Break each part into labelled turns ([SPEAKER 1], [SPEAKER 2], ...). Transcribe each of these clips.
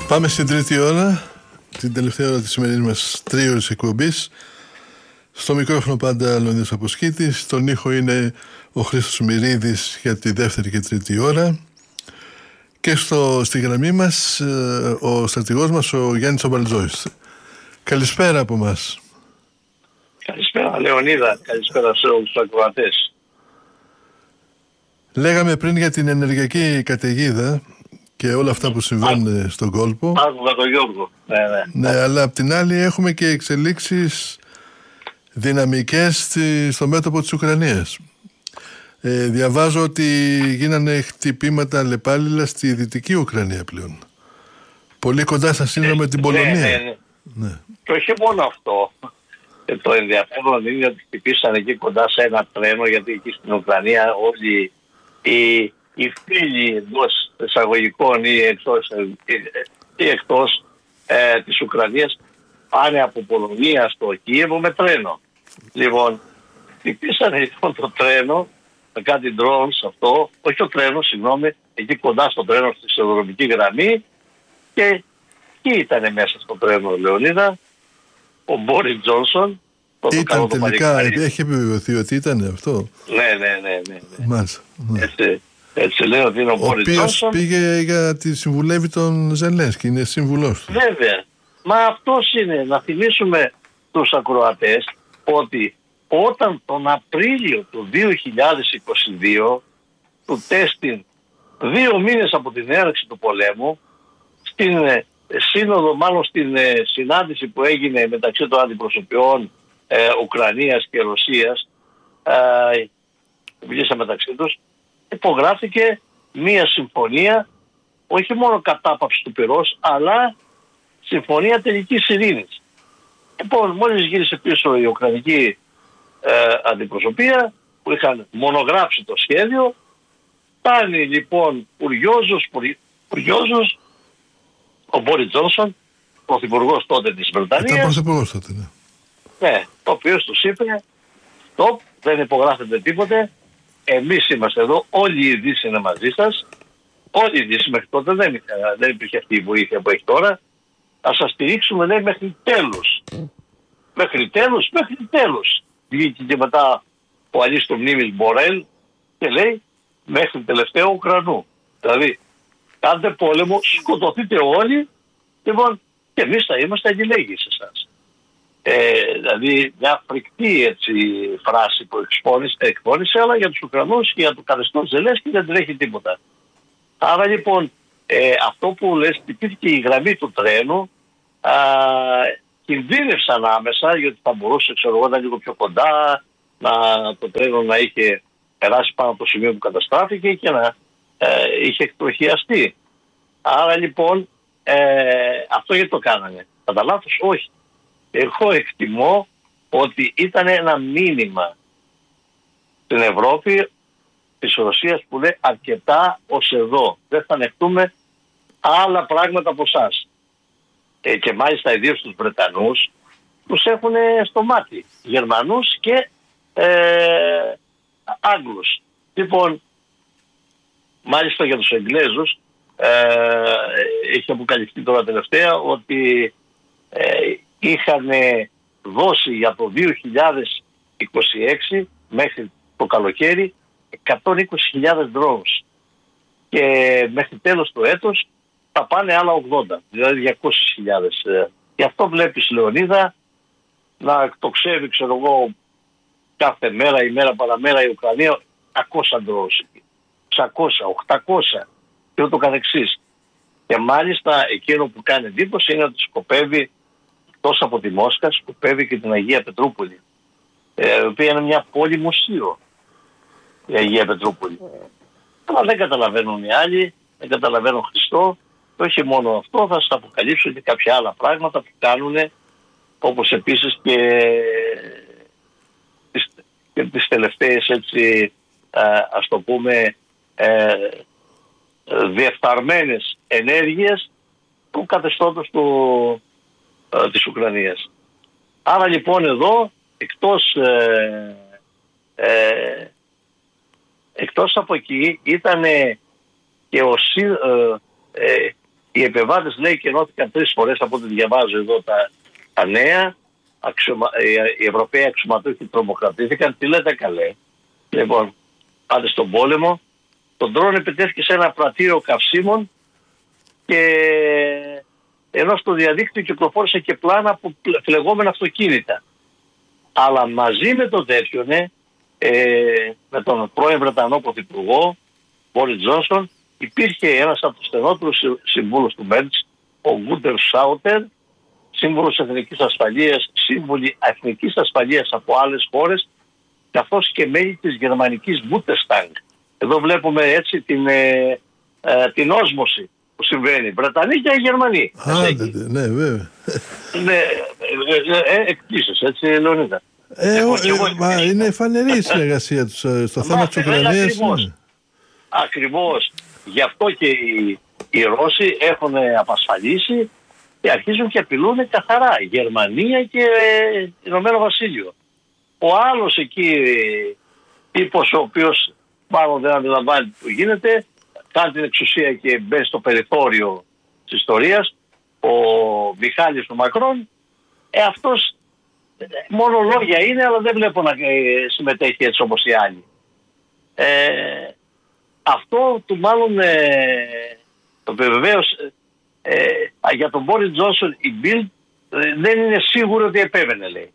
[SPEAKER 1] Πάμε στην τρίτη ώρα, την τελευταία ώρα της σημερινής μας τρίωρης εκπομπής. Στο μικρόφωνο πάντα Λεωνίδας Αποσκήτης, στον ήχο είναι ο Χρήστος Μυρίδης για τη δεύτερη και τρίτη ώρα. Και στη γραμμή μας ο στρατηγός μας, ο Γιάννης Αμπαλτζόης. Καλησπέρα από μας.
[SPEAKER 2] Καλησπέρα Λεωνίδα, καλησπέρα σε όλους τους ακροατές.
[SPEAKER 1] Λέγαμε πριν για την ενεργειακή καταιγίδα και όλα αυτά που συμβαίνουν στον κόλπο.
[SPEAKER 2] Άκουγα τον Γιώργο.
[SPEAKER 1] Ναι, αλλά απ' την άλλη έχουμε και εξελίξεις δυναμικές στο μέτωπο της Ουκρανίας. Διαβάζω ότι γίνανε χτυπήματα αλλεπάλληλα στη Δυτική Ουκρανία πλέον. Πολύ κοντά στα σύνορα με την Πολωνία.
[SPEAKER 2] Ναι. Και όχι μόνο αυτό. Το ενδιαφέρον είναι ότι χτυπήσαν εκεί κοντά σε ένα τρένο, γιατί εκεί στην Ουκρανία όλοι οι φίλοι εντός εισαγωγικών ή εκτός της Ουκρανίας πάνε από Πολωνία στο Κίεβο με τρένο. Λοιπόν, χτυπήσαν λοιπόν το τρένο με κάτι drones αυτό, όχι το τρένο, συγγνώμη, εκεί κοντά στο τρένο στη σιδηροδρομική γραμμή, και εκεί ήταν μέσα στο τρένο, Λεωνίδα, ο Μπόρις Τζόνσον.
[SPEAKER 1] Ήταν τελικά, έχει επιβεβαιωθεί ότι ήταν αυτό.
[SPEAKER 2] Ναι.
[SPEAKER 1] Μάλιστα.
[SPEAKER 2] Έτσι λέει ότι είναι ο Μπόρις Τζόνσον.
[SPEAKER 1] Ο οποίος πήγε για τη συμβουλεύει τον Ζελένσκι, είναι σύμβουλός του.
[SPEAKER 2] Βέβαια. Μα αυτός είναι. Να θυμίσουμε τους ακροατές ότι όταν τον Απρίλιο του 2022 του τέστην 2 μήνες από την έναρξη του πολέμου, στην σύνοδο, μάλλον στην συνάντηση που έγινε μεταξύ των αντιπροσωπιών Ουκρανίας και Ρωσίας, που μιλήσαν μεταξύ τους, υπογράφηκε μία συμφωνία, όχι μόνο κατάπαυση του πυρός, αλλά συμφωνία τελικής ειρήνης. Λοιπόν, μόλις γύρισε πίσω η Ουκρανική αντιπροσωπεία, που είχαν μονογράψει το σχέδιο, φτάνει λοιπόν Πουργιόζος, ο Μπόρις Τζόνσον, πρωθυπουργός τότε της Βρετανίας.
[SPEAKER 1] Ήταν πρωθυπουργός τότε, ναι.
[SPEAKER 2] Ναι, ο οποίος τους είπε, stop, δεν υπογράφετε τίποτε, εμείς είμαστε εδώ, όλη η Δύση είναι μαζί σας, όλη η Δύση μέχρι τότε δεν υπήρχε αυτή η βοήθεια που έχει τώρα, θα σας στηρίξουμε, λέει, μέχρι τέλους. Μέχρι τέλους. Βγήκε και μετά ο Αλίστο Μνήμης Μπορέλ και λέει μέχρι τελευταίο Ουκρανού. Δηλαδή, κάντε πόλεμο, σκοτωθείτε όλοι, λοιπόν, και εμείς θα είμαστε αγγελέγγυοι σε εσάς. Δηλαδή, μια φρικτή έτσι φράση που εκπώνησε, αλλά για τους Ουκρανούς και για το καθεστώς Ζελένσκι δεν τρέχει τίποτα. Άρα λοιπόν, αυτό που λες, υπήρχε η γραμμή του τρένου, κινδύνευσαν άμεσα, γιατί θα μπορούσε, ξέρω εγώ, να είναι λίγο πιο κοντά, το τρένο να είχε περάσει πάνω από το σημείο που καταστράφηκε και να είχε εκτροχιαστεί. Άρα λοιπόν, αυτό γιατί το κάνανε? Κατά λάθος, όχι. Εγώ εκτιμώ ότι ήταν ένα μήνυμα στην Ευρώπη της Ρωσίας που λέει αρκετά ως εδώ. Δεν θα ανεχτούμε άλλα πράγματα από εσάς. Και μάλιστα ιδίως τους Βρετανούς τους έχουν στο μάτι. Γερμανούς και Άγγλους. Λοιπόν, μάλιστα για τους Εγγλέζους έχει αποκαλυφθεί τώρα τελευταία ότι είχαν δώσει για το 2026 μέχρι το καλοκαίρι 120.000 drones και μέχρι τέλος του έτους θα πάνε άλλα 80, δηλαδή 200.000. Γι' αυτό βλέπεις, Λεωνίδα, να εκτοξεύει, ξέρω εγώ, κάθε μέρα, η μέρα παραμέρα η Ουκρανία 200 drones, 600, 800 και ούτω καθεξής. Και μάλιστα εκείνο που κάνει εντύπωση είναι ότι σκοπεύει τόσο από τη Μόσχα, σκοπεύει και την Αγία Πετρούπολη, η οποία είναι μια πόλη μουσείο, η Αγία Πετρούπολη. Αλλά δεν καταλαβαίνουν οι άλλοι, δεν καταλαβαίνουν Χριστό, και όχι μόνο αυτό, θα σας αποκαλύψω και κάποια άλλα πράγματα που κάνουν, όπως επίσης και τις τελευταίες, έτσι, ας το πούμε, διεφθαρμένες ενέργειες του καθεστώτος της Ουκρανίας. Άρα λοιπόν εδώ, εκτός από εκεί, ήταν Οι επεμβάτες, λέει, κενώθηκαν 3 φορές από ό,τι διαβάζω εδώ τα νέα. Οι Ευρωπαίοι αξιωματούχοι τρομοκρατήθηκαν. Τι λέτε καλέ? Λοιπόν, πάτε στον πόλεμο. Το ντρόν επιτέθηκε σε ένα πρατήριο καυσίμων και ενώ στο διαδίκτυο κυκλοφόρησε και πλάνα από φλεγόμενα αυτοκίνητα. Αλλά μαζί με το τέτοιο, με τον πρώην Βρετανό Πρωθυπουργό, Μπόρις Τζόνσον, υπήρχε ένας από τους στενότερους συμβούλους του Μέρτς, ο Γκούτερ Σάουτερ, σύμβουλος Εθνικής Ασφαλείας, σύμβουλοι Εθνικής Ασφαλείας από άλλες χώρες, καθώς και μέλη της γερμανικής Bundestag. Εδώ βλέπουμε έτσι την όσμωση που συμβαίνει. Βρετανοί και Γερμανοί.
[SPEAKER 1] Ναι, βέβαια.
[SPEAKER 2] Ναι, εκπλήσεις, έτσι, Λεωνίδα.
[SPEAKER 1] Είναι φανερή η συνεργασία τους στο θέμα της Ουκρανίας.
[SPEAKER 2] Ακριβώς. Γι' αυτό και οι Ρώσοι έχουν απασφαλίσει και αρχίζουν και απειλούν καθαρά. Γερμανία και Ηνωμένο Βασίλειο. Ο άλλος εκεί τύπος, ο οποίος μάλλον δεν αντιλαμβάνει τι γίνεται, κάνει την εξουσία και μπαίνει στο περιθώριο της ιστορίας, ο Μιχάλης του Μακρόν, αυτός μόνο λόγια είναι, αλλά δεν βλέπω να συμμετέχει έτσι όπως οι άλλοι. Αυτό του μάλλον βεβαίως για τον Μπόρις Τζόνσον η Bild δεν είναι σίγουρο ότι επέβαινε, λέει.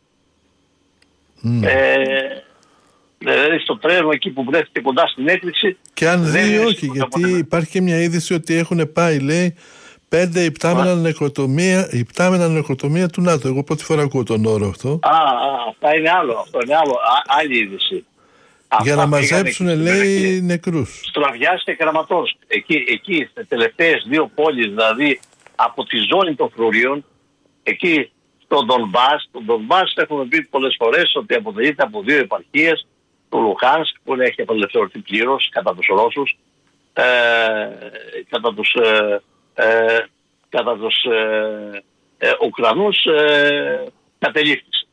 [SPEAKER 2] Δηλαδή στο τρένο εκεί που βρέθηκε κοντά στην έκρηξη.
[SPEAKER 1] Και αν δει, όχι, γιατί υπάρχει και μια είδηση ότι έχουν πάει, λέει, 5 υπτάμενα νεκροτομία του ΝΑΤΟ. Εγώ πρώτη φορά ακούω τον όρο αυτό.
[SPEAKER 2] Αυτό είναι άλλο. Άλλη είδηση.
[SPEAKER 1] Για να μαζέψουν, λέει, νεκρούς.
[SPEAKER 2] Στραβιάς και Κραματόρσκ. Εκεί στις τελευταίες 2 πόλεις, δηλαδή από τη ζώνη των φρουρίων, εκεί στον Ντονμπάς. Τον Ντονμπάς έχουμε πει πολλές φορές ότι αποτελείται από 2 επαρχίες, του Λουχάνσκ που έχει απελευθερωθεί πλήρως κατά τους Ρώσους, κατά τους Ουκρανούς κατελήφθης.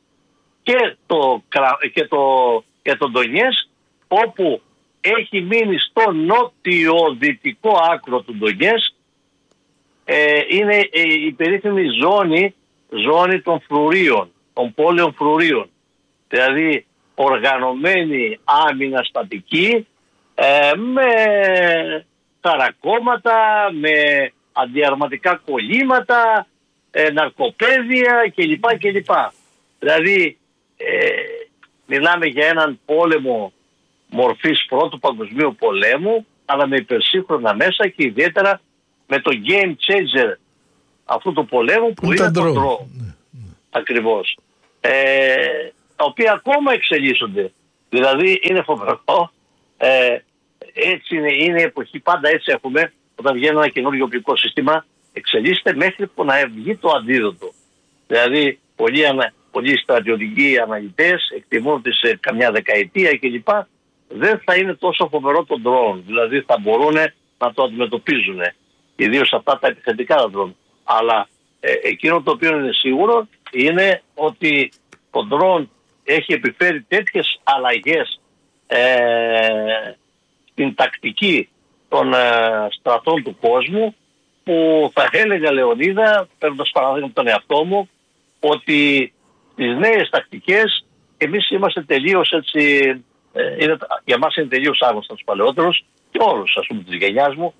[SPEAKER 2] Και το Ντονιέσκ, όπου έχει μείνει στο νότιο-δυτικό άκρο του Ντονιέσκ, είναι η περίφημη ζώνη των φρουρίων, των πόλεων φρουρίων. Δηλαδή οργανωμένη άμυνα στατική, με χαρακόμματα, με αντιαρματικά κολλήματα, ναρκοπαίδια κλπ. Δηλαδή μιλάμε για έναν πόλεμο μορφής Πρώτου Παγκοσμίου Πολέμου, αλλά με υπερσύγχρονα μέσα και ιδιαίτερα με το game changer αυτού του πολέμου που είναι το drone. Ακριβώς. Τα οποία ακόμα εξελίσσονται. Δηλαδή είναι φοβερό. Έτσι είναι η εποχή, πάντα έτσι έχουμε, όταν βγαίνει ένα καινούργιο οπλικό σύστημα, εξελίσσεται μέχρι που να βγει το αντίδοτο. Δηλαδή πολλοί στρατιωτικοί αναλυτές εκτιμούν ότι σε καμιά δεκαετία κλπ. Δεν θα είναι τόσο φοβερό το drone. Δηλαδή θα μπορούν να το αντιμετωπίζουν. Ιδίως αυτά τα επιθετικά drone. Αλλά εκείνο το οποίο είναι σίγουρο είναι ότι το drone έχει επιφέρει τέτοιες αλλαγές στην τακτική των στρατών του κόσμου, που θα έλεγα, Λεωνίδα, παίρνοντας παράδειγμα τον εαυτό μου, ότι τις νέες τακτικές εμείς είμαστε τελείως έτσι, για μας είναι τελείως άγνωστα τους παλαιότερους και όλους, ας πούμε, της γενιάς μου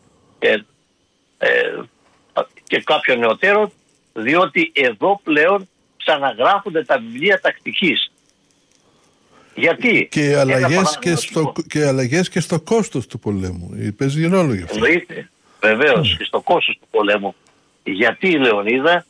[SPEAKER 2] και κάποιων νεωτέρων, διότι εδώ πλέον ξαναγράφονται τα βιβλία τακτικής. Γιατί?
[SPEAKER 1] Και αλλαγές και στο κόστος του πολέμου. Παίζει ρόλο γι' αυτό.
[SPEAKER 2] Εννοείται, βεβαίως, και στο κόστος του πολέμου. Γιατί, Λεωνίδα?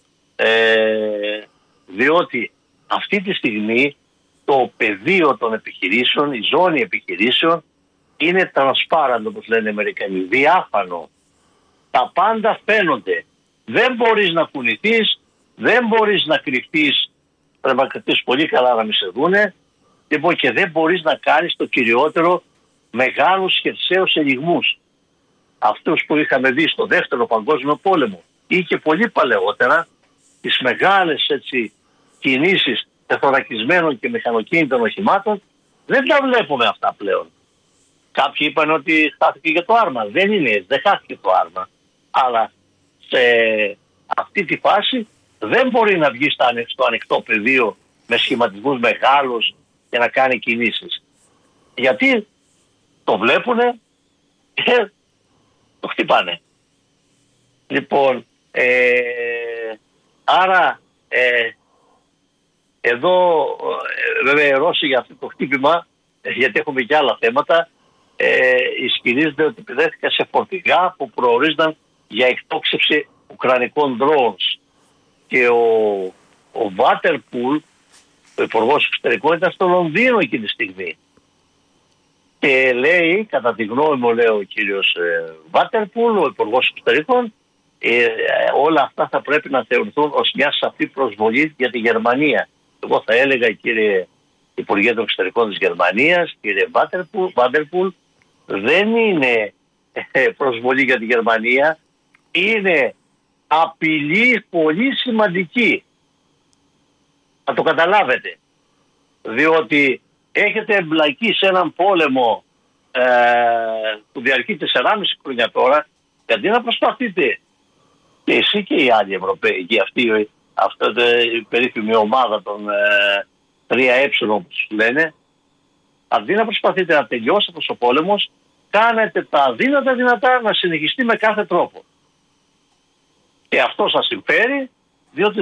[SPEAKER 2] Διότι αυτή τη στιγμή το πεδίο των επιχειρήσεων, η ζώνη επιχειρήσεων είναι transparent, όπως λένε οι Αμερικανοί, διάφανο. Τα πάντα φαίνονται. Δεν μπορείς να κουνηθείς, δεν μπορείς να κρυφτείς, πρέπει να κρυφτείς πολύ καλά να μην σε δούνε, και δεν μπορείς να κάνεις το κυριότερο, μεγάλους χερσαίους ελιγμούς. Αυτούς που είχαμε δει στο Δεύτερο Παγκόσμιο Πόλεμο ή και πολύ παλαιότερα, τις μεγάλες έτσι κινήσεις τεθωρακισμένων και μηχανοκίνητων οχημάτων, δεν τα βλέπουμε αυτά πλέον. Κάποιοι είπαν ότι χάθηκε και το άρμα. Δεν χάθηκε το άρμα. Αλλά σε αυτή τη φάση δεν μπορεί να βγει στο ανοιχτό πεδίο με σχηματισμούς μεγάλους και να κάνει κινήσεις. Γιατί το βλέπουνε και το χτυπάνε. Λοιπόν, άρα εδώ βέβαια οι Ρώσοι για αυτό το χτύπημα, γιατί έχουμε και άλλα θέματα, ισχυρίζονται ότι επιδέχθηκαν σε φορτηγά που προορίζονταν για εκτόξευση ουκρανικών drones. Και ο Βάτερπουλ, ο υπουργός εξωτερικών, ήταν στο Λονδίνο εκείνη τη στιγμή. Και λέει, κατά τη γνώμη μου, λέει ο κύριος Βάτερπουλ, ο υπουργός εξωτερικών, όλα αυτά θα πρέπει να θεωρηθούν ως μια σαφή προσβολή για τη Γερμανία. Εγώ θα έλεγα, κύριε Υπουργέ των Εξωτερικών της Γερμανίας, κύριε Βάτερπουλ, δεν είναι προσβολή για τη Γερμανία, είναι απειλή πολύ σημαντική. Να το καταλάβετε. Διότι έχετε εμπλακεί σε έναν πόλεμο που διαρκεί 4,5 χρόνια τώρα, και αντί να προσπαθείτε και εσύ και οι άλλοι Ευρωπαίοι και αυτή η περίφημη ομάδα των 3Ε όπως λένε, αντί να προσπαθείτε να τελειώσει αυτός ο πόλεμος, κάνετε τα δυνατά να συνεχιστεί με κάθε τρόπο. Και αυτό σας συμφέρει, διότι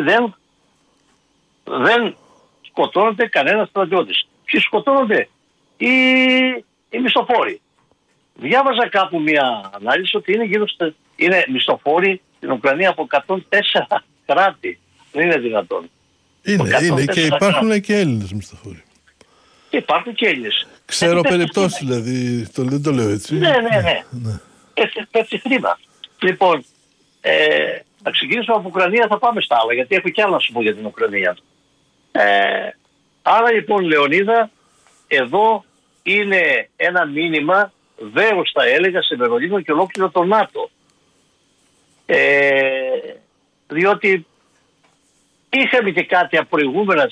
[SPEAKER 2] δεν σκοτώνεται κανένας στρατιώτης. Ποιοι σκοτώνονται? Οι μισθοφόροι. Διάβαζα κάπου μια ανάλυση ότι είναι μισθοφόροι στην Ουκρανία από 104 κράτη. Δεν είναι δυνατόν.
[SPEAKER 1] Είναι και υπάρχουν και Έλληνες μισθοφόροι.
[SPEAKER 2] Και υπάρχουν και Έλληνες.
[SPEAKER 1] Ξέρω περιπτώσεις δηλαδή, δεν το λέω έτσι.
[SPEAKER 2] Ναι. Πέφτει χρήμα. Λοιπόν, να ξεκινήσουμε από Ουκρανία, θα πάμε στα άλλα, γιατί έχω κι άλλα να σου πω για την Ουκρανία. Άρα λοιπόν, Λεωνίδα, εδώ είναι ένα μήνυμα δέος, θα έλεγα, σε Βερολίνο και ολόκληρο το ΝΑΤΟ. Διότι είχαμε και κάτι από προηγούμενα,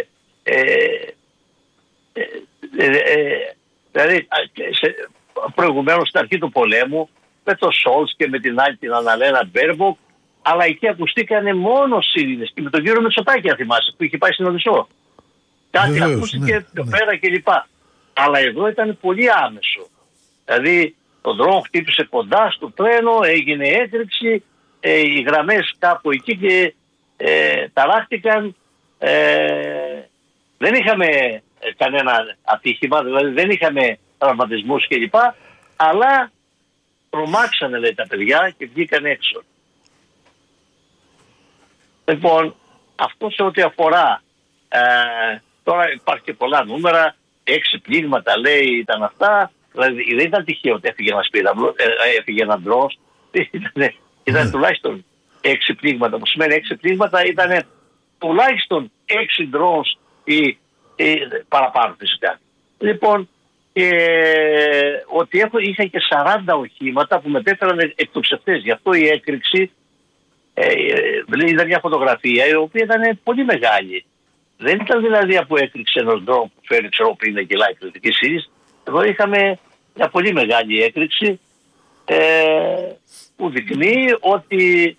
[SPEAKER 2] δηλαδή προηγουμένως στην αρχή του πολέμου, με το Σόλτς και με την άλλη την Αναλένα Μπέρμποκ, αλλά εκεί ακουστήκανε μόνο Σύλληνες, και με τον κύριο Μητσοτάκη, αν θυμάσαι, που είχε πάει στην Οδυσσό. Κάτι ακούστηκε πιο πέρα κλπ. Αλλά εδώ ήταν πολύ άμεσο. Δηλαδή το ντρόν χτύπησε κοντά στο τρένο, έγινε έκρηξη, οι γραμμές κάπου εκεί και ταράχτηκαν. Δεν είχαμε κανένα ατύχημα, δηλαδή δεν είχαμε τραυματισμούς κλπ. Αλλά τρομάξανε, λέει, τα παιδιά και βγήκαν έξω. Λοιπόν, αυτό σε ό,τι αφορά, τώρα υπάρχει και πολλά νούμερα, 6 πλήγματα λέει ήταν αυτά, δηλαδή δεν ήταν τυχαίο ότι έφυγε ένα ντρόν, ήταν τουλάχιστον 6 πλήγματα, που σημαίνει 6 πλήγματα ήταν τουλάχιστον 6 ντρόν ή παραπάνω φυσικά. Λοιπόν, ότι είχα και 40 οχήματα που μετέφεραν εκτοξευτές, γι' αυτό η έκρηξη ήταν μια φωτογραφία η οποία ήταν πολύ μεγάλη. Δεν ήταν δηλαδή από έκρηξη ενός ντρόν που φέρνει ξεροπίνα και λάει κριτική σύλληση. Εδώ είχαμε μια πολύ μεγάλη έκρηξη που δεικνύει ότι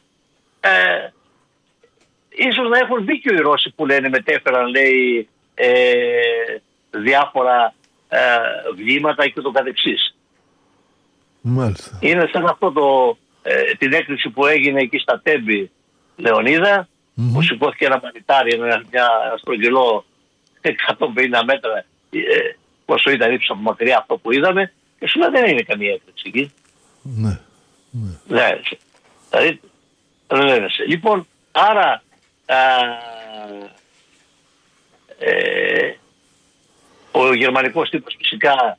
[SPEAKER 2] ίσως να έχουν δίκιο οι Ρώσοι που λένε μετέφεραν, λέει, διάφορα βλήματα και το καθεξής.
[SPEAKER 1] Μάλιστα.
[SPEAKER 2] Είναι σαν αυτό την έκρηξη που έγινε εκεί στα Τέμπη, Λεωνίδα, που σηκώθηκε ένα μανιτάρι, ένα στρογγυλό 150 μέτρα, πόσο ήταν ύψος από μακριά αυτό που είδαμε, και σου λέει δεν είναι καμία έκρηξη εκεί.
[SPEAKER 1] Ναι.
[SPEAKER 2] Δηλαδή, ρελένεσαι. Λοιπόν, άρα ο γερμανικός τύπος φυσικά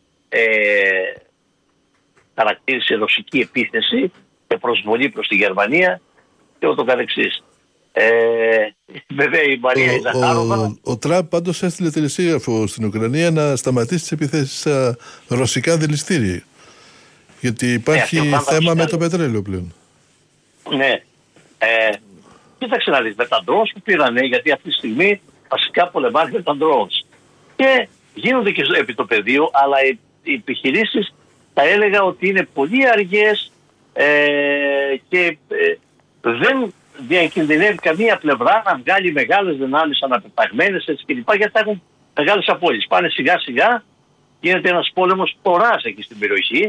[SPEAKER 2] χαρακτήρισε ρωσική επίθεση και προσβολή προς τη Γερμανία και ούτω καθεξής. Βέβαια η Μαρία Ιζαχάροβα.
[SPEAKER 1] Ο Τραμπ πάντως έστειλε τηλεσίγραφο στην Ουκρανία να σταματήσει τις επιθέσεις στα ρωσικά δηληστήρια. Γιατί υπάρχει θέμα με το πετρέλαιο πλέον. Ναι.
[SPEAKER 2] Κοίταξε να δεις, με τα drones που πήρανε, γιατί αυτή τη στιγμή βασικά πολεμάνε με τα drones. Και γίνονται και επί το πεδίο, αλλά οι επιχειρήσεις θα έλεγα ότι είναι πολύ αργές και δεν διακινδυνεύει καμία πλευρά να βγάλει μεγάλες δυνάμεις αναπεταγμένες έτσι κλπ. Γιατί θα έχουν μεγάλες απώλειες. Πάνε σιγά σιγά, γίνεται ένας πόλεμος τωράς εκεί στην περιοχή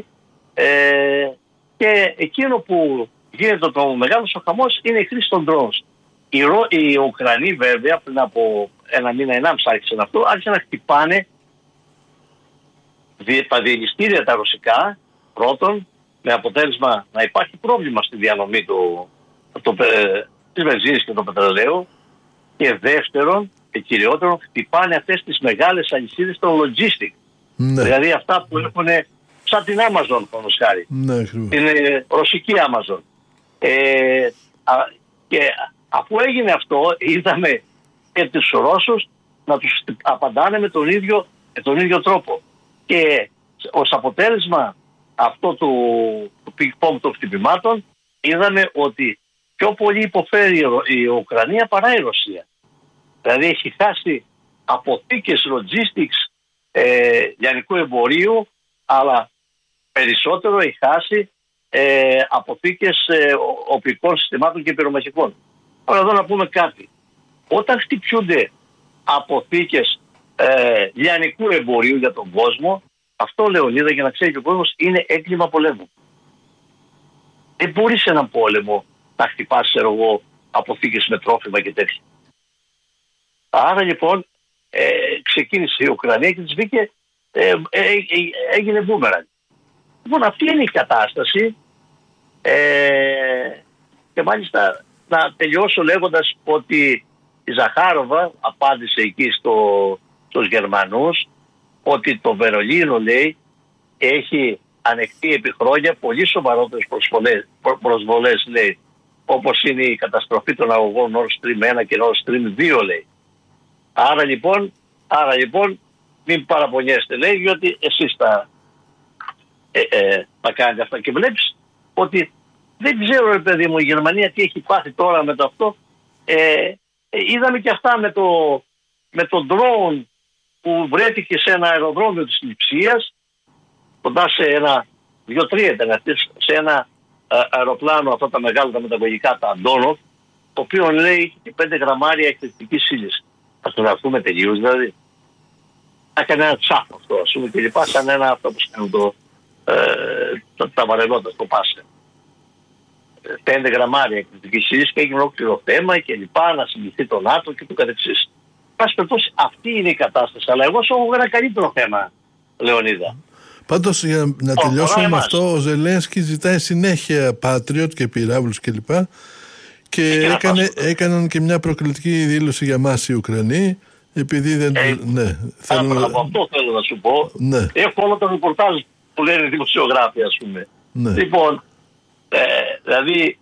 [SPEAKER 2] και εκείνο που γίνεται το μεγάλος ο χαμός είναι η χρήση των drones. Οι Ουκρανοί βέβαια πριν από ένα μήνα, ενάμιση άρχισαν αυτό, άρχισαν να χτυπάνε τα διελιστήρια τα ρωσικά, πρώτον, με αποτέλεσμα να υπάρχει πρόβλημα στη διανομή της βενζίνης και του πετρελαίου, και δεύτερον και κυριότερον χτυπάνε αυτές τις μεγάλες αλυσίδες των logistic. Ναι. Δηλαδή αυτά που έχουν σαν την Amazon, όπως χάρη.
[SPEAKER 1] Ναι,
[SPEAKER 2] την ρωσική Amazon. Και αφού έγινε αυτό, είδαμε και τους Ρώσους να τους απαντάνε με τον ίδιο τρόπο. Και ως αποτέλεσμα αυτό του πινκ-πονγκ των χτυπημάτων, είδαμε ότι πιο πολύ υποφέρει η Ουκρανία παρά η Ρωσία. Δηλαδή έχει χάσει αποθήκες logistics λιανικού εμπορίου, αλλά περισσότερο έχει χάσει αποθήκες οπλικών συστημάτων και πυρομαχικών. Αλλά εδώ να πούμε κάτι. Όταν χτυπιούνται αποθήκες λιανικού εμπορίου για τον κόσμο, αυτό, Λεωνίδα, για να ξέρει και ο κόσμος, είναι έγκλημα πολέμου. Δεν μπορεί σε έναν πόλεμο να χτυπάς αποθήκες με τρόφιμα και τέτοια. Άρα λοιπόν ξεκίνησε η Ουκρανία και της βγήκε, έγινε μπούμεραν. Λοιπόν, αυτή είναι η κατάσταση και μάλιστα να τελειώσω λέγοντας ότι η Ζαχάροβα απάντησε εκεί στους Γερμανούς ότι το Βερολίνο, λέει, έχει ανεχτεί επί χρόνια πολύ σοβαρότερες προσβολές, λέει, όπως είναι η καταστροφή των αγωγών Nord Stream 1 και Nord Stream 2, λέει. Άρα λοιπόν μην παραπονιέστε, λέει, διότι εσείς τα κάνετε αυτά. Και βλέπεις ότι δεν ξέρω, ρε παιδί μου, η Γερμανία τι έχει πάθει τώρα με το αυτό. Είδαμε και αυτά με το drone που βρέθηκε σε ένα αεροδρόμιο της Λειψίας, κοντά σε ένα 2-3 ήταν, σε ένα αεροπλάνο, αυτά τα μεγάλα τα μεταγωγικά, τα Αντόνοφ, το οποίο λέει και 5 γραμμάρια εκρηκτικής ύλης. Θα τον αρθούμε τελείως, δηλαδή. Θα έκανε ένα τσάφ αυτό, ας πούμε, και λοιπά, σαν ένα αυτό που κάνουν τα βαρελότα, το πάσε. 5 γραμμάρια εκρηκτικής ύλης και έγινε ολόκληρο θέμα και λοιπά, να συμπληθεί το ΝΑΤΟ και το καθεξής. Πάση περιπτώσει, αυτή είναι η κατάσταση. Αλλά εγώ σου έχω ένα καλύτερο θέμα, Λεωνίδα.
[SPEAKER 1] Πάντως, για να τελειώσουμε με αυτό, ο Ζελένσκι ζητάει συνέχεια Patriot και πυράβλους κλπ. Και έκαναν και μια προκλητική δήλωση για μας οι Ουκρανοί, επειδή δεν...
[SPEAKER 2] Από αυτό θέλω να σου πω.
[SPEAKER 1] Ναι.
[SPEAKER 2] Έχω όλο το ρεπορτάζ που λένε οι δημοσιογράφοι, ας πούμε.
[SPEAKER 1] Ναι.
[SPEAKER 2] Λοιπόν, δηλαδή,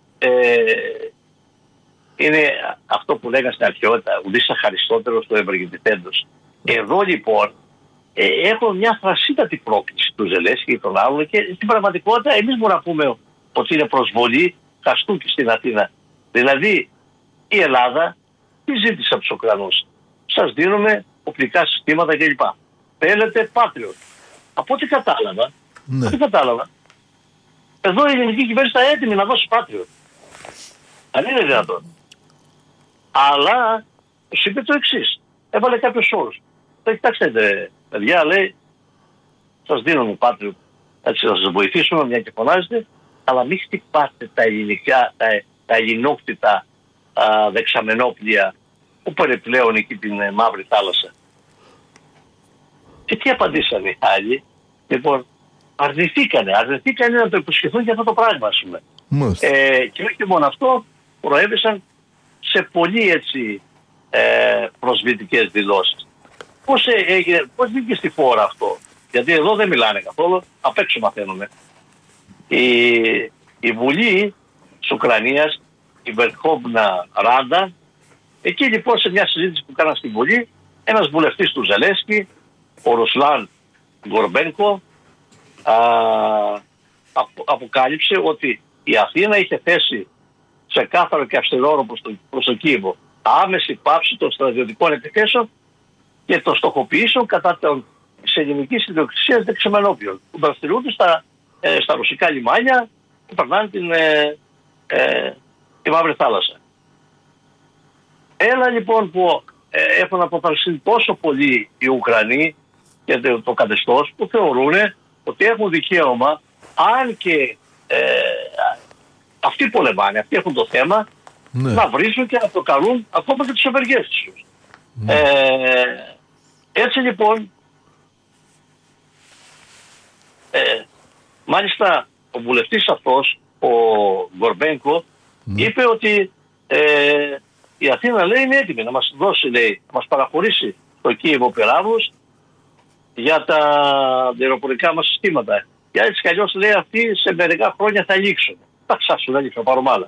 [SPEAKER 2] είναι αυτό που λέγανε στην αρχαιότητα, ουδής αχαριστότερος του ευεργετηθέντος. Εδώ λοιπόν έχω μια θρασίτατη πρόκληση του Ζελένσκι και των άλλων, και στην πραγματικότητα εμείς μπορούμε να πούμε ότι είναι προσβολή χαστούκι στην Αθήνα. Δηλαδή η Ελλάδα τι ζήτησε από τους Ουκρανούς? Σας δίνουμε οπλικά συστήματα κλπ. Θέλετε Patriot. Από ό,τι κατάλαβα, εδώ η ελληνική κυβέρνηση ήταν έτοιμη να δώσει Patriot. Αν είναι δυνατόν. Αλλά σου είπε το εξής. Έβαλε κάποιους όρους. Κοιτάξτε, παιδιά, λέει, σας δίνουμε Patriot, έτσι θα σας βοηθήσουμε, μια και φωνάζετε, αλλά μην χτυπάτε τα ελληνικά, τα ελληνόκτητα δεξαμενόπλια που περιπλέουν εκεί την Μαύρη Θάλασσα. Και τι απαντήσανε οι άλλοι? Λοιπόν, αρνηθήκανε να το υποσχεθούν για αυτό το πράγμα, ας πούμε. Και όχι μόνο αυτό, προέβησαν σε πολύ έτσι προσβλητικές δηλώσεις. Πώς βγήκε στη φόρα αυτό? Γιατί εδώ δεν μιλάνε καθόλου, απ' έξω μαθαίνουμε. Η Βουλή της Ουκρανίας, η Βερχόβνα Ράντα, εκεί λοιπόν σε μια συζήτηση που κάναν στην Βουλή, ένας βουλευτής του Ζελένσκι, ο Ρουσλάν Γκορμπένκο, αποκάλυψε ότι η Αθήνα είχε θέσει σε κάθαρο και αυστηρό όρο προς το Κίεβο άμεση πάυση των στρατιωτικών επιθέσεων και των στοχοποιήσεων κατά της ελληνικής ιδιοκτησίας δεξαμενόπλων που δραστηριούνται στα ρωσικά λιμάνια που περνάνε τη Μαύρη Θάλασσα. Έλα λοιπόν που έχουν αποφασίσει τόσο πολύ οι Ουκρανοί και το καθεστώς που θεωρούν ότι έχουν δικαίωμα, αν και αυτοί πολεμάνε, αυτοί έχουν το θέμα, να βρίσουν και να προκαλούν ακόμα και τους ευεργέτες τους. Έτσι λοιπόν, μάλιστα ο βουλευτής αυτός, ο Γκορμπένκο, είπε ότι η Αθήνα, λέει, είναι έτοιμη να μας δώσει, λέει, να μας παραχωρήσει το Κίεβο πυράβλους για τα αεροπορικά μας συστήματα. Για έτσι κι αλλιώς, λέει, αυτοί σε μερικά χρόνια θα λήξουν. Θα ξάσουν, θα λήξουν, πάρουμε άλλα.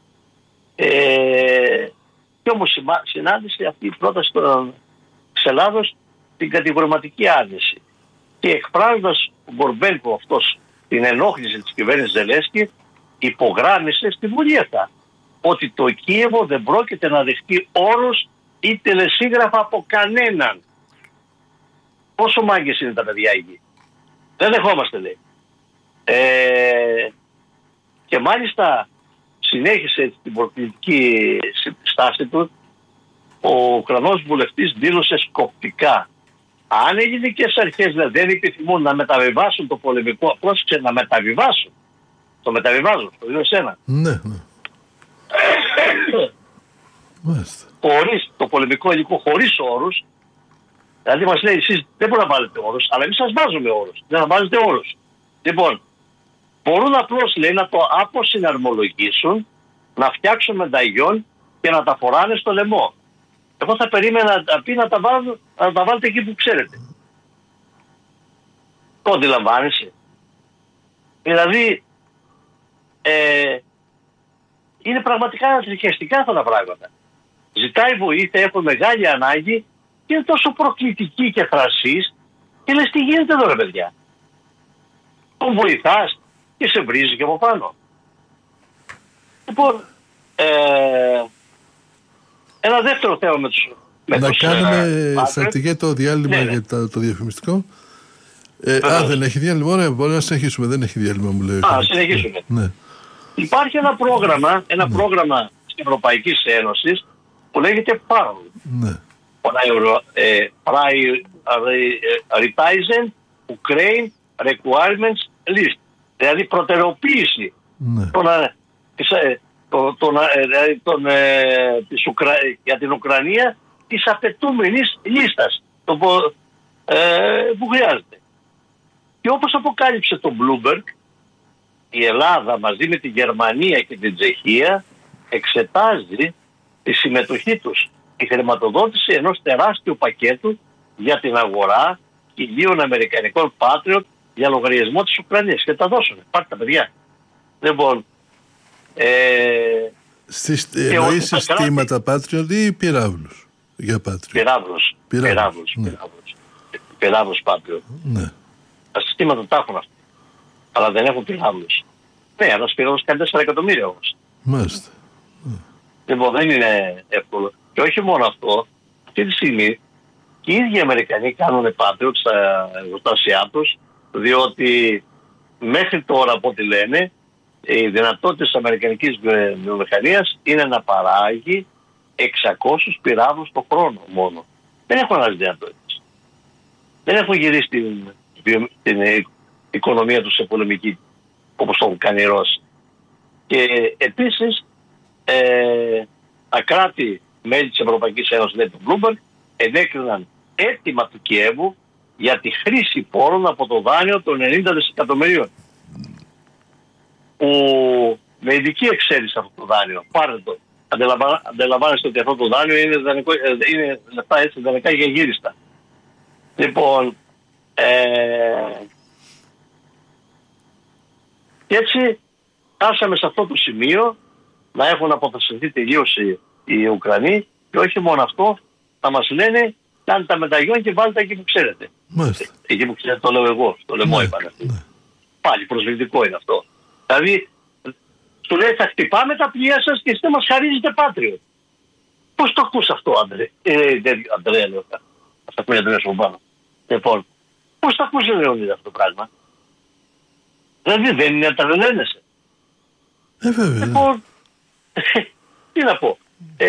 [SPEAKER 2] Και όμως συνάντησε αυτή η πρόταση της Ελλάδος την κατηγορηματική άρνηση. Και εκφράζοντας ο Γκορμπένκο αυτός την ενόχληση της κυβέρνησης Ζελένσκι, υπογράμμισε στη Βουλή αυτά ότι το Κίεβο δεν πρόκειται να δεχτεί όρους ή τελεσίγραφα από κανέναν. Πόσο μάγκες είναι τα παιδιά εκεί. Δεν δεχόμαστε, λέει. Και μάλιστα συνέχισε την προκλητική στάση του. Ο Ουκρανός βουλευτής δήλωσε σκοπτικά, αν οι ελληνικές αρχές δεν επιθυμούν να μεταβιβάσουν το πολεμικό, πρόσεξε, να μεταβιβάσουν. Το μεταβιβάζουν, το λέω εσένα.
[SPEAKER 1] Ναι.
[SPEAKER 2] Χωρίς το πολεμικό υλικό, χωρίς όρους. Δηλαδή μας λέει, εσείς δεν μπορείτε να βάλετε όρους, αλλά εμείς σας βάζουμε όρους. Δεν θα βάζετε όρους. Λοιπόν, μπορούν απλώς, λέει, να το αποσυναρμολογήσουν, να φτιάξουν μενταγιόν και να τα φοράνε στο λαιμό. Εγώ θα περίμενα να πει να τα βάλετε εκεί που ξέρετε. Το αντιλαμβάνεσαι. Δηλαδή, είναι πραγματικά ανατριχιαστικά αυτά τα πράγματα. Ζητάει βοήθεια, έχουν μεγάλη ανάγκη και είναι τόσο προκλητική και θρασής και λες, τι γίνεται εδώ, ρε παιδιά. Τον βοηθάς και σε βρίζει και από πάνω. Λοιπόν, ένα δεύτερο θέμα με τους...
[SPEAKER 1] Να κάνουμε, στρατηγέ, το διάλειμμα για το διαφημιστικό. Δεν έχει διάλειμμα. Ωραία, μπορεί να συνεχίσουμε. Δεν έχει διάλειμμα, μου λέει.
[SPEAKER 2] Συνεχίσουμε.
[SPEAKER 1] Ναι.
[SPEAKER 2] Υπάρχει ένα πρόγραμμα της Ευρωπαϊκής Ένωσης που λέγεται PARL.
[SPEAKER 1] Ναι.
[SPEAKER 2] Prioritizing Ukraine Requirements List. Δηλαδή προτεραιοποίηση για την Ουκρανία της απαιτούμενης λίστας που χρειάζεται. Και όπως αποκάλυψε το Bloomberg, η Ελλάδα μαζί με τη Γερμανία και την Τσεχία εξετάζει τη συμμετοχή τους, η χρηματοδότηση ενός τεράστιου πακέτου για την αγορά 1.000 αμερικανικών Patriot για λογαριασμό της Ουκρανίας και τα δώσουν. Πάρτε τα παιδιά. Λοιπόν,
[SPEAKER 1] εννοείς συστήματα Patriot ή πυράβλους για Patriot?
[SPEAKER 2] Πυράβλους Patriot.
[SPEAKER 1] Ναι.
[SPEAKER 2] Τα συστήματα τα έχουν αυτοί, αλλά δεν έχουν πυράβλους. Ναι, ένας πυράβλος κάνει 4 εκατομμύρια όμως.
[SPEAKER 1] Μάλιστα.
[SPEAKER 2] Λοιπόν, δεν είναι εύκολο. Και όχι μόνο αυτό, αυτή τη στιγμή και οι ίδιοι Αμερικανοί κάνουν Patriot στα εργοστάσια τους, διότι μέχρι τώρα, από ό,τι λένε, οι δυνατότητες της αμερικανικής βιομηχανίας είναι να παράγει 600 πυράβλους το χρόνο μόνο. Δεν έχουν άλλες δυνατότητες. Δεν έχουν γυρίσει την οικονομία τους σε πολεμική, όπως το έχουν κάνει οι Ρώσοι. Και επίσης, τα κράτη μέλη της Ευρωπαϊκής Ένωσης, λέει το Bloomberg, ενέκριναν αίτημα του Κιέβου για τη χρήση πόρων από το δάνειο των 90 δισεκατομμυρίων. Που με ειδική εξαίρεση αυτό το δάνειο. Πάρτε το. Αντιλαμβάνεστε ότι αυτό το δάνειο είναι λεφτά έτσι δανεικά και γύριστα. Λοιπόν, και έτσι φτάσαμε σε αυτό το σημείο να έχουν αποφασιστεί τελείως οι Ουκρανοί και όχι μόνο αυτό, θα μας λένε κάντε τα μεταγιόν και βάλτε εκεί που ξέρετε. Εκεί που ξέρετε το λέω εγώ, το λαιμό είπανε. Πάλι προσβλητικό είναι αυτό. Δηλαδή, του λέει θα χτυπάμε τα πλοία σας και εσείς μας χαρίζετε Patriot. Πώς το ακούς αυτό, Αντρέα, λέω. Ας τα ακούει Αντρέα από πάνω. Λοιπόν, πώς το ακούς, Λεωνίδα, αυτό το πράγμα? Δηλαδή δεν είναι να τα τρελαίνεσαι.
[SPEAKER 1] Βέβαια.
[SPEAKER 2] Λοιπόν, Τι να πω.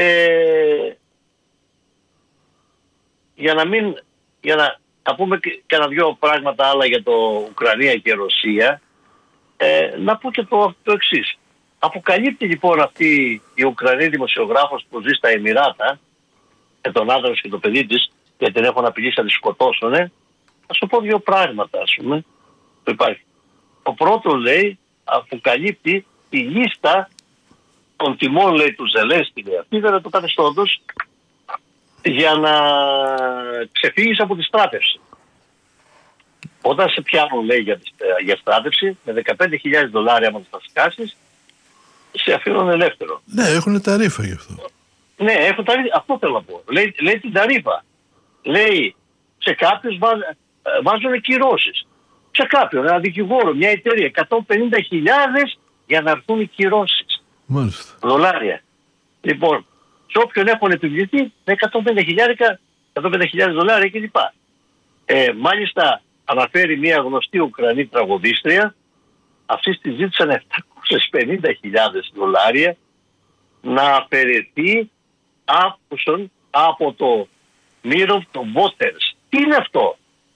[SPEAKER 2] Για να πούμε κανένα δυο πράγματα άλλα για το Ουκρανία και Ρωσία, να πω και το εξής. Αποκαλύπτει λοιπόν αυτή η Ουκρανή δημοσιογράφος που ζει στα Εμιράτα, με τον άντρα και το παιδί της, και την έχουν απειλήσει να τη σκοτώσουνε. Θα σου πω δύο πράγματα, ας πούμε, που υπάρχει. Ο πρώτο, λέει, αποκαλύπτει τη λίστα των τιμών, λέει, του Ζελένσκι, αυτή ήταν το καθεστώτος, για να ξεφύγεις από τη στράτευση. Όταν σε πιάνουν, λέει, για στράτευση, με $15,000 άμα τα σκάσεις, σε αφήνουν ελεύθερο.
[SPEAKER 1] Ναι, έχουν ταρίφα γι' αυτό.
[SPEAKER 2] Ναι, έχουν ταρίφα. Αυτό θέλω να πω. Λέει την ταρίφα. Λέει, σε κάποιους βάζουν κυρώσεις. Σε κάποιον, ένα δικηγόρο, μια εταιρεία, 150,000 για να έρθουν οι κυρώσεις.
[SPEAKER 1] Μάλιστα.
[SPEAKER 2] $. Λοιπόν, σε όποιον έχουν επιβληθεί, με $150,000 κλπ. Μάλιστα, αναφέρει μια γνωστή Ουκρανή τραγουδίστρια, αυτής τη ζήτησαν $750,000 να αφαιρεθεί από το Mirror των Voters. Τι είναι αυτό?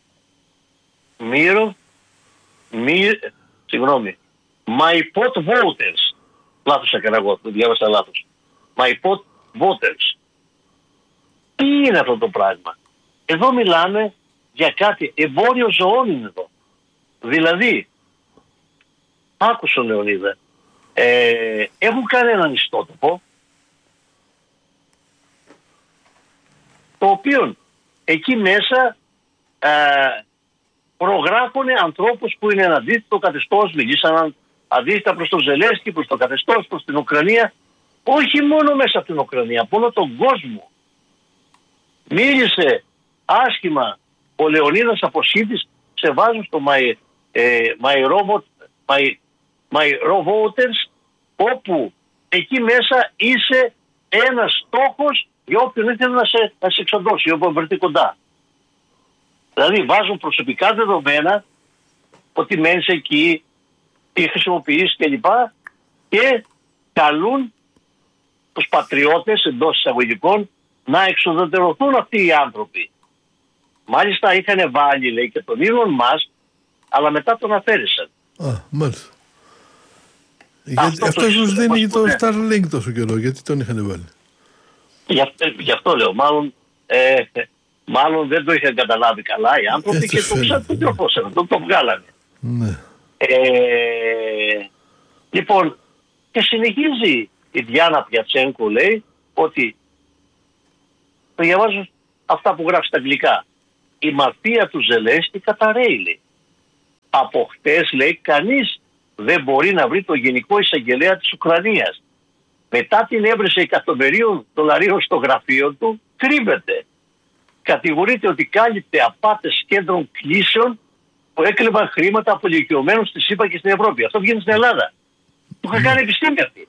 [SPEAKER 2] My Pot Voters. Λάθος έκανα εγώ, το διάβασα λάθος. My Pot Voters. Τι είναι αυτό το πράγμα? Εδώ μιλάμε για κάτι, εμπόριο ζωών είναι εδώ. Δηλαδή, άκουσα, Λεωνίδα, έχουν κάνει έναν ιστότοπο, το οποίο εκεί μέσα προγράφουν ανθρώπους που είναι αντίθετο καθεστώς, μιλήσαν αντίθετα προς τον Ζελένσκι, προς το καθεστώς, προς την Ουκρανία, όχι μόνο μέσα από την Ουκρανία, από όλο τον κόσμο. Μίλησε άσχημα ο Λεωνίδας Αποσχήτης, σε βάζουν στο My Voters, όπου εκεί μέσα είσαι ένας στόχος για όποιον ήθελε να σε εξοντώσει, όποιον βρεθεί κοντά. Δηλαδή βάζουν προσωπικά δεδομένα, ότι μένεις εκεί, τι χρησιμοποιείς κλπ. Και καλούν τους πατριώτες, εντός εισαγωγικών, να εξοδετερωθούν αυτοί οι άνθρωποι. Μάλιστα είχαν βάλει, λέει, και τον Elon Musk, αλλά μετά τον αφαίρεσαν.
[SPEAKER 1] Μάλιστα. Αυτός τους δίνει το Starlink τόσο καιρό, γιατί τον είχαν βάλει?
[SPEAKER 2] Γι' αυτό λέω, μάλλον δεν το είχαν καταλάβει καλά οι άνθρωποι και το διορθώσαν, το βγάλανε.
[SPEAKER 1] Ναι.
[SPEAKER 2] Λοιπόν, και συνεχίζει η Διάννα Πιατσένκο, λέει, ότι το διαβάζω αυτά που γράφει στα αγγλικά. Η μαφία του Ζελένσκι καταραίει, λέει. Από χτες, λέει, κανείς δεν μπορεί να βρει το γενικό εισαγγελέα της Ουκρανίας. Μετά την έβρεση $100,000 στο γραφείο του, κρύβεται. Κατηγορείται ότι κάλυπτε απάτες κέντρων κλήσεων που έκλεβαν χρήματα από ηλικιωμένους στη ΣΥΠΑ και στην Ευρώπη. Αυτό βγαίνει στην Ελλάδα. Του είχα κάνει επιστήμη αυτή.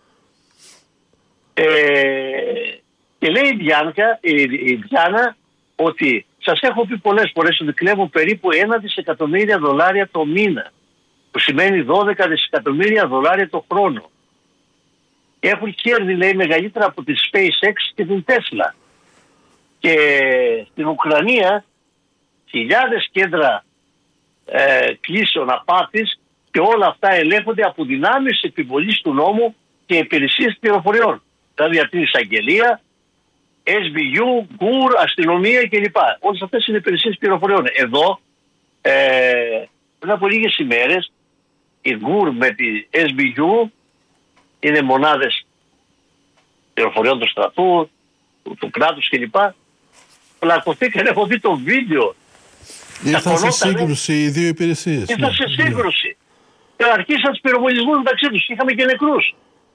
[SPEAKER 2] Και λέει η Διάννα ότι σας έχω πει πολλές φορές ότι κλέβουν περίπου $1 δισεκατομμύρια το μήνα, που σημαίνει $12 δισεκατομμύρια το χρόνο. Και έχουν κέρδη, λέει, μεγαλύτερα από τη SpaceX και την Tesla. Και στην Ουκρανία χιλιάδες κέντρα κλήσεων απάτης, και όλα αυτά ελέγχονται από δυνάμεις επιβολής του νόμου και υπηρεσίες πληροφοριών. Δηλαδή από την εισαγγελία, SBU, GUR, αστυνομία κλπ. Όλες αυτές είναι υπηρεσίες πληροφοριών. Εδώ, πριν από λίγες ημέρες, η GUR με τη SBU, είναι μονάδες πληροφοριών του στρατού, του κράτους κλπ. Πλακωθήκαν, έχω δει το βίντεο.
[SPEAKER 1] Ήρθαν σε σύγκρουση οι δύο υπηρεσίες.
[SPEAKER 2] Ήρθαν σε σύγκρουση. Και αρχίσαν τους πυροβολισμούς μεταξύ τους. Είχαμε και νεκρούς.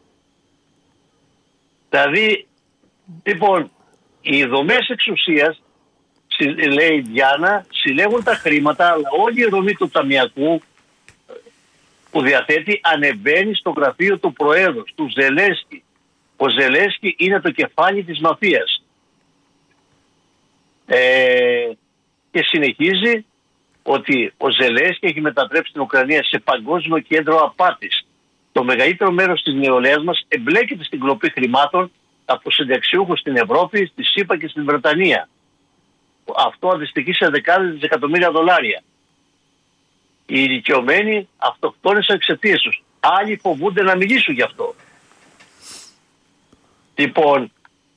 [SPEAKER 2] Δηλαδή, λοιπόν, οι δομές εξουσίας, λέει η Διάννα, συλλέγουν τα χρήματα, αλλά όλη η ρομή του ταμιακού που διαθέτει ανεβαίνει στο γραφείο του Προέδρου, του Ζελένσκι. Ο Ζελένσκι είναι το κεφάλι της μαφίας. Και συνεχίζει ότι ο Ζελένσκι έχει μετατρέψει την Ουκρανία σε παγκόσμιο κέντρο απάτης. το μεγαλύτερο μέρος της νεολαίας μας εμπλέκεται στην κλοπή χρημάτων από συνταξιούχους στην Ευρώπη, στη ΣΥΠΑ και στην Βρετανία. Αυτό αντιστοιχεί σε δεκάδες δισεκατομμύρια δολάρια. Οι ηλικιωμένοι αυτοκτόνησαν εξαιτίας τους. Άλλοι φοβούνται να μιλήσουν γι' αυτό. Λοιπόν,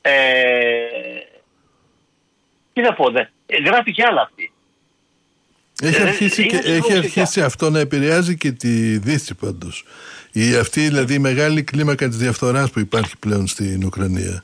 [SPEAKER 2] τι να πω, γράφει και άλλα αυτή.
[SPEAKER 1] Έχει αρχίσει αυτό να επηρεάζει και τη Δύση πάντως. Αυτή δηλαδή η μεγάλη κλίμακα της διαφθοράς που υπάρχει πλέον στην Ουκρανία.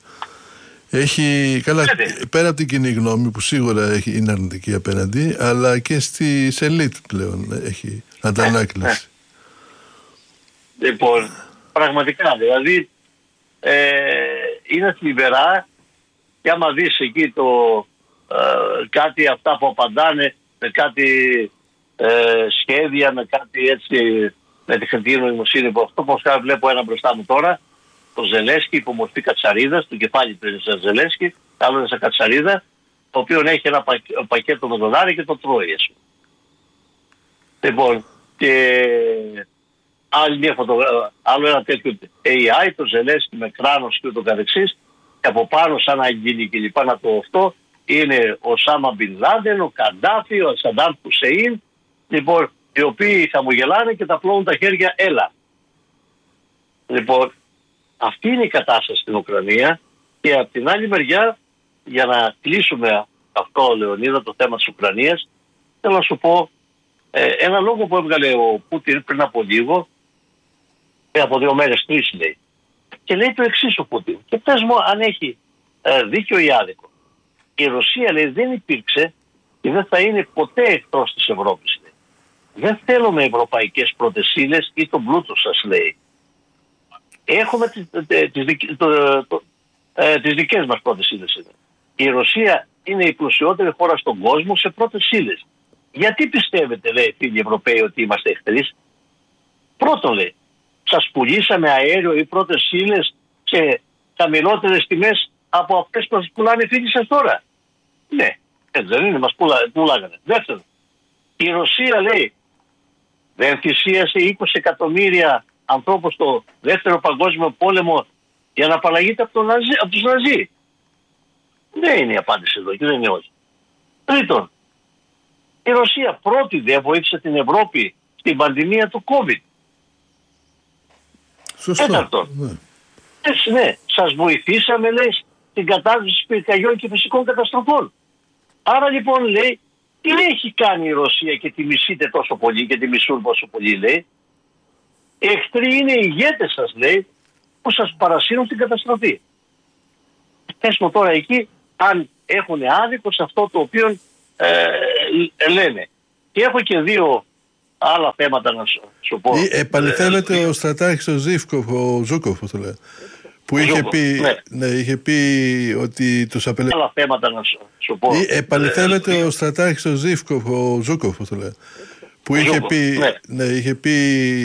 [SPEAKER 1] Πέρα από την κοινή γνώμη που σίγουρα είναι αρνητική απέναντι, αλλά και στη ελίτ πλέον έχει αντανάκλαση.
[SPEAKER 2] Λοιπόν, πραγματικά δηλαδή είναι θλιβερά, και άμα δεις εκεί κάτι αυτά που απαντάνε με κάτι σχέδια, με κάτι έτσι, με τη χρηστική νοημοσύνη, που αυτό πως βλέπω ένα μπροστά μου τώρα, το Ζελένσκι υπομορφή κατσαρίδας, του κεφάλι του είναι σαν Ζελένσκι, άλλο είναι σαν κατσαρίδα, το οποίο έχει ένα πακέτο με δολάρια και το τρώει. Λοιπόν, και άλλο ένα τέτοιο AI, το Ζελένσκι με κράνος και ούτω καθεξής, και από πάνω σαν αγγίλη και λοιπά να το αυτό, είναι ο Σάμα Μπιν Λάντεν, ο Καντάφη, ο Σαντάμ Χουσέιν, λοιπόν, οι οποίοι χαμογελάνε και τα πλώνουν τα χέρια, έλα. Λοιπόν, αυτή είναι η κατάσταση στην Ουκρανία, και από την άλλη μεριά, για να κλείσουμε αυτό, Λεωνίδα, το θέμα της Ουκρανίας, θέλω να σου πω ένα λόγο που έβγαλε ο Πούτιν πριν από λίγο, από 2 μέρες, 3 λέει. Και λέει το εξής ο Πούτιν, και πες μου αν έχει δίκιο ή άδικο. Η Ρωσία, λέει, δεν υπήρξε και δεν θα είναι ποτέ εκτός της Ευρώπης. Λέει. Δεν θέλουμε ευρωπαϊκές πρώτες ύλες ή τον πλούτο σας, λέει. Έχουμε τις δικές μας πρώτες ύλες. Η Ρωσία είναι η πλουσιότερη χώρα στον κόσμο σε πρώτες ύλες. Γιατί πιστεύετε, λέει, φίλοι Ευρωπαίοι, ότι είμαστε εχθρείς? Πρώτον, λέει, σας πουλήσαμε αέριο ή πρώτες ύλες σε χαμηλότερες τιμές από αυτές που σας πουλάνε οι φίλοι σας τώρα? Ναι, έτσι δεν είναι, μας πουλάγανε. Δεύτερον, η Ρωσία, λέει, δεν θυσίασε 20 εκατομμύρια ανθρώπους στο δεύτερο παγκόσμιο πόλεμο για να απαλλαγείται από τους Ναζί? Δεν είναι η απάντηση εδώ και δεν είναι όχι. Τρίτον, η Ρωσία πρώτη δεν βοήθησε την Ευρώπη στην πανδημία του COVID.
[SPEAKER 1] Σωστό.
[SPEAKER 2] Τέταρτον, ναι, σας βοηθήσαμε, λέει, στην κατάσταση πυρκαγιών και φυσικών καταστροφών. Άρα λοιπόν, λέει, τι έχει κάνει η Ρωσία και τη μισείτε τόσο πολύ και τη μισούν τόσο πολύ, λέει? Εχθροί είναι οι ηγέτες σας, λέει, που σας παρασύρουν την καταστροφή. Πες μου τώρα εκεί αν έχουν άδικο σε αυτό το οποίο λένε. Και έχω και 2 άλλα θέματα να σου πω.
[SPEAKER 1] Επαληθεύεται ο στρατάρχης ο Ζούκοφ, το λέει, που είχε πει ότι τους απελευθέρωσε.
[SPEAKER 2] Άλλα θέματα να σου πω.
[SPEAKER 1] Επαληθεύεται ο στρατάρχης ο Ζούκοφ, το λέει, που είχε πει